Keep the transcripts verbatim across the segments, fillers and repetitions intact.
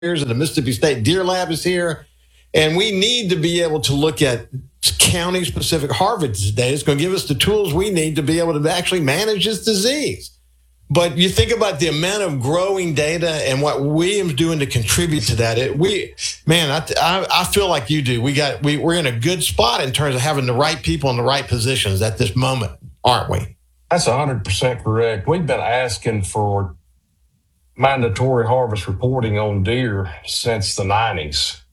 and the Mississippi State Deer Lab is here. And we need to be able to look at county-specific harvest data. It's going to give us the tools we need to be able to actually manage this disease. But you think about the amount of growing data and what William's doing to contribute to that. It, we, man, I, I, I feel like you do. We got, we, we're in a good spot in terms of having the right people in the right positions at this moment, aren't we? That's one hundred percent correct. We've been asking for mandatory harvest reporting on deer since the nineties.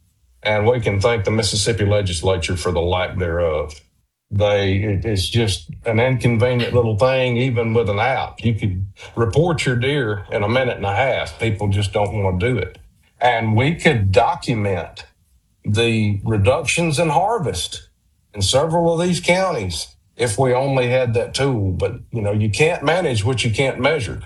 And we can thank the Mississippi legislature for the lack thereof. They, it, it's just an inconvenient little thing, even with an app. You could report your deer in a minute and a half. People just don't want to do it. And we could document the reductions in harvest in several of these counties if we only had that tool. But, you know, you can't manage what you can't measure.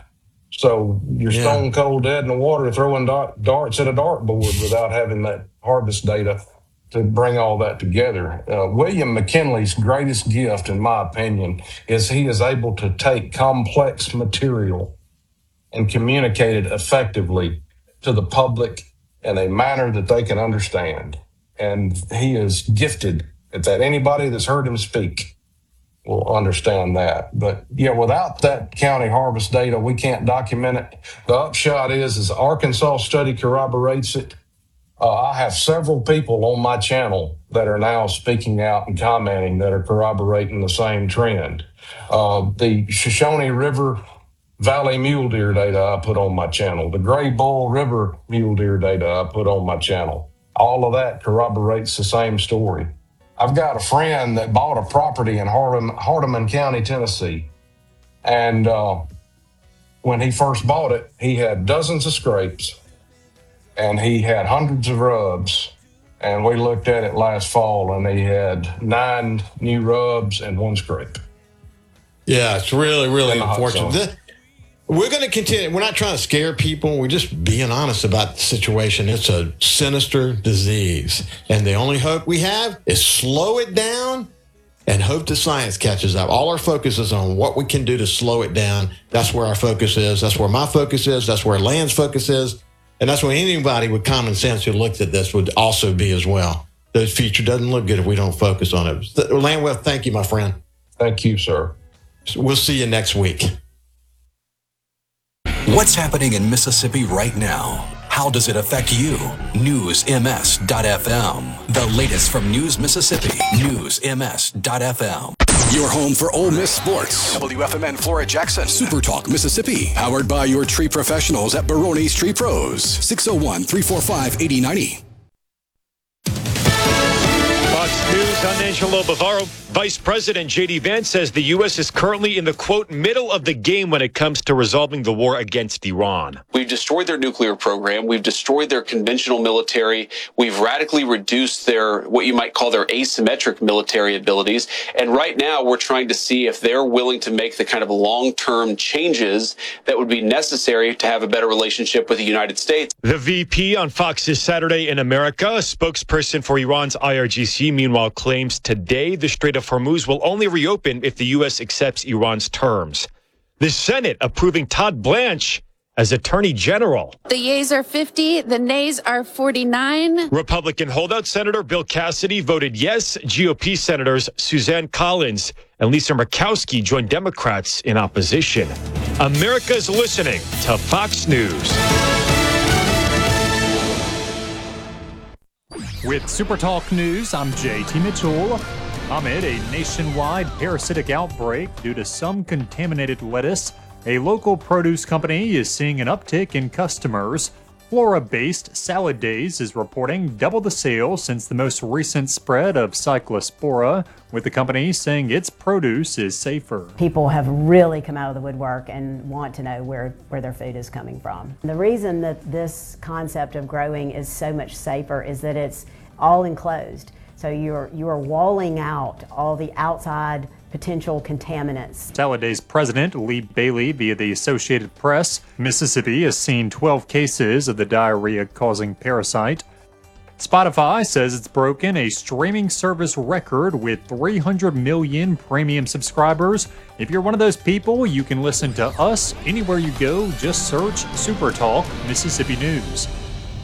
So you're yeah. stone cold dead in the water throwing dart, darts at a dartboard without having that harvest data to bring all that together. Uh, William McKinley's greatest gift, in my opinion, is he is able to take complex material and communicate it effectively to the public in a manner that they can understand. And he is gifted at that. Anybody that's heard him speak will understand that. But yeah, without that county harvest data, we can't document it. The upshot is, is the Arkansas study corroborates it. Uh, I have several people on my channel that are now speaking out and commenting that are corroborating the same trend. Uh, the Shoshone River Valley mule deer data I put on my channel, the Gray Bull River mule deer data I put on my channel, all of that corroborates the same story. I've got a friend that bought a property in Hardeman, Hardeman County, Tennessee. And uh, when he first bought it, he had dozens of scrapes. And he had hundreds of rubs. And we looked at it last fall, and he had nine new rubs and one scrape. Yeah, it's really, really unfortunate. We're going to continue. We're not trying to scare people. We're just being honest about the situation. It's a sinister disease. And the only hope we have is slow it down and hope the science catches up. All our focus is on what we can do to slow it down. That's where our focus is. That's where my focus is. That's where Land's focus is. And that's where anybody with common sense who looked at this would also be as well. The future doesn't look good if we don't focus on it. Land, well, thank you, my friend. Thank you, sir. We'll see you next week. What's happening in Mississippi right now? How does it affect you? News M S dot F M. The latest from News Mississippi. News M S dot F M. Your home for Ole Miss sports. W F M N Flora Jackson. Super Talk Mississippi. Powered by your tree professionals at Barone's Tree Pros. six oh one, three four five, eight oh nine oh. Fox News, I'm Angelo Bavaro. Vice President J D Vance says the U S is currently in the, quote, middle of the game when it comes to resolving the war against Iran. We've destroyed their nuclear program. We've destroyed their conventional military. We've radically reduced their, what you might call their asymmetric military abilities. And right now we're trying to see if they're willing to make the kind of long-term changes that would be necessary to have a better relationship with the United States. The V P on Fox's Saturday in America, a spokesperson for Iran's I R G C, meanwhile claims today the Strait of Hormuz will only reopen if the U S accepts Iran's terms. The Senate approving Todd Blanche as Attorney General. The yeas are fifty, the nays are forty-nine. Republican holdout Senator Bill Cassidy voted yes. G O P Senators Suzanne Collins and Lisa Murkowski joined Democrats in opposition. America's listening to Fox News. With Super Talk News, I'm J T Mitchell. Amid a nationwide parasitic outbreak due to some contaminated lettuce, a local produce company is seeing an uptick in customers. Flora-based Salad Days is reporting double the sales since the most recent spread of Cyclospora, with the company saying its produce is safer. People have really come out of the woodwork and want to know where, where their food is coming from. The reason that this concept of growing is so much safer is that it's all enclosed. So you're, you're walling out all the outside potential contaminants. Salad Days president Lee Bailey via the Associated Press. Mississippi has seen twelve cases of the diarrhea-causing parasite. Spotify says it's broken a streaming service record with three hundred million premium subscribers. If you're one of those people, you can listen to us anywhere you go. Just search Super Talk Mississippi News.